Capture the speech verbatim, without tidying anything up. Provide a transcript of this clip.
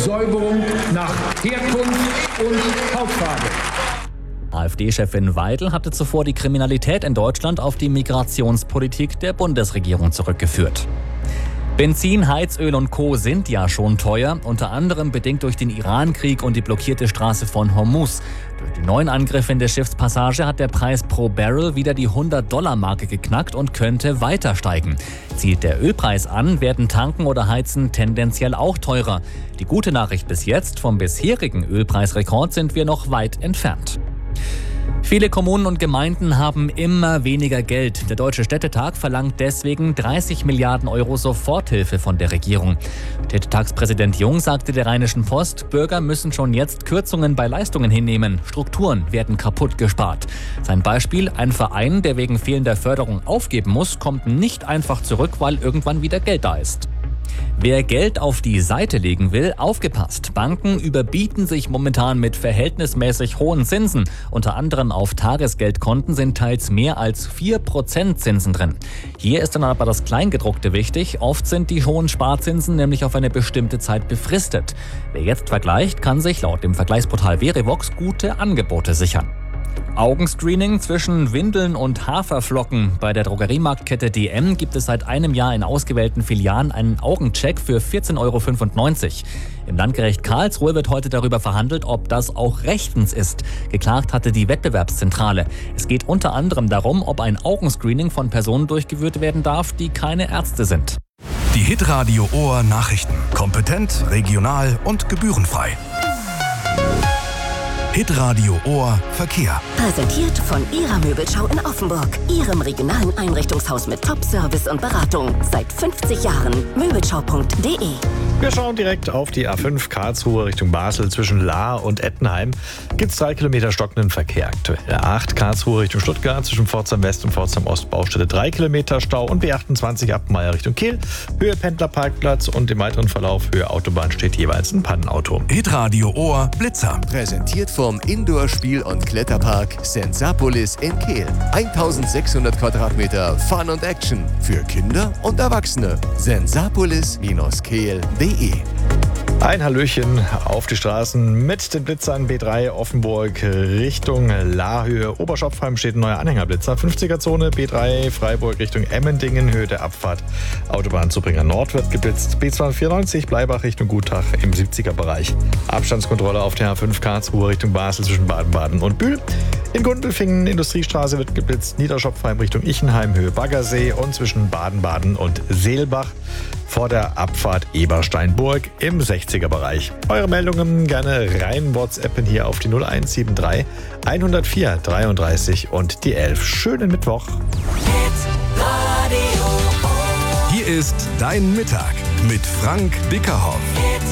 Säuberung nach Herkunft und Hautfarbe. AfD-Chefin Weidel hatte zuvor die Kriminalität in Deutschland auf die Migrationspolitik der Bundesregierung zurückgeführt. Benzin, Heizöl und Co. sind ja schon teuer, unter anderem bedingt durch den Iran-Krieg und die blockierte Straße von Hormuz. Durch die neuen Angriffe in der Schiffspassage hat der Preis pro Barrel wieder die hundert-Dollar-Marke geknackt und könnte weiter steigen. Zieht der Ölpreis an, werden Tanken oder Heizen tendenziell auch teurer. Die gute Nachricht bis jetzt: vom bisherigen Ölpreisrekord sind wir noch weit entfernt. Viele Kommunen und Gemeinden haben immer weniger Geld. Der Deutsche Städtetag verlangt deswegen dreißig Milliarden Euro Soforthilfe von der Regierung. Städtetagspräsident Jung sagte der Rheinischen Post, Bürger müssen schon jetzt Kürzungen bei Leistungen hinnehmen. Strukturen werden kaputt gespart. Sein Beispiel: ein Verein, der wegen fehlender Förderung aufgeben muss, kommt nicht einfach zurück, weil irgendwann wieder Geld da ist. Wer Geld auf die Seite legen will, aufgepasst. Banken überbieten sich momentan mit verhältnismäßig hohen Zinsen. Unter anderem auf Tagesgeldkonten sind teils mehr als vier Prozent Zinsen drin. Hier ist dann aber das Kleingedruckte wichtig. Oft sind die hohen Sparzinsen nämlich auf eine bestimmte Zeit befristet. Wer jetzt vergleicht, kann sich laut dem Vergleichsportal Verivox gute Angebote sichern. Augenscreening zwischen Windeln und Haferflocken. Bei der Drogeriemarktkette D M gibt es seit einem Jahr in ausgewählten Filialen einen Augencheck für vierzehn Euro fünfundneunzig. Im Landgericht Karlsruhe wird heute darüber verhandelt, ob das auch rechtens ist. Geklagt hatte die Wettbewerbszentrale. Es geht unter anderem darum, ob ein Augenscreening von Personen durchgeführt werden darf, die keine Ärzte sind. Die Hitradio Ohr Nachrichten. Kompetent, regional und gebührenfrei. Hitradio Ohr Verkehr. Präsentiert von Ihrer Möbelschau in Offenburg. Ihrem regionalen Einrichtungshaus mit Top-Service und Beratung. Seit fünfzig Jahren. Möbelschau punkt de. Wir schauen direkt auf die A fünf Karlsruhe Richtung Basel. Zwischen Lahr und Ettenheim gibt es drei Kilometer stockenden Verkehr aktuell. A acht Karlsruhe Richtung Stuttgart zwischen Pforzheim West und Pforzheim Ost Baustelle drei Kilometer Stau und B achtundzwanzig Appmeier Richtung Kiel. Höhe Pendlerparkplatz und im weiteren Verlauf Höhe Autobahn steht jeweils ein Pannenauto. Hitradio Ohr Blitzer. Präsentiert vom Indoor-Spiel- und Kletterpark Sensapolis in Kehl. eintausendsechshundert Quadratmeter Fun und Action für Kinder und Erwachsene. sensapolis Kehl punkt de. Ein Hallöchen auf die Straßen mit den Blitzern. B drei Offenburg Richtung Lahrhöhe. Oberschopfheim steht ein neuer Anhängerblitzer. fünfziger-Zone B drei Freiburg Richtung Emmendingen. Höhe der Abfahrt Autobahn Zubringer Nord wird geblitzt. B zweihundertvierundneunzig Bleibach Richtung Gutach im siebziger-Bereich. Abstandskontrolle auf der A fünf Karlsruhe Richtung Basel zwischen Baden-Baden und Bühl. In Gundelfingen Industriestraße wird geblitzt. Niederschopfheim Richtung Ichenheim. Höhe Baggersee und zwischen Baden-Baden und Seelbach vor der Abfahrt Ebersteinburg im sechziger-Bereich. Eure Meldungen gerne rein WhatsAppen hier auf die null eins sieben drei hundertvier dreiunddreißig und die elf. Schönen Mittwoch. Hier ist dein Mittag mit Frank Bickerhoff.